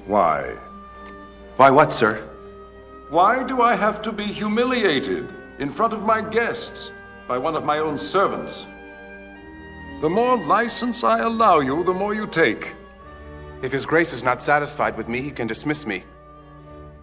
Why? Why what, sir? Why do I have to be humiliated in front of my guests by one of my own servants? The more license I allow you, the more you take. If His Grace is not satisfied with me, he can dismiss me.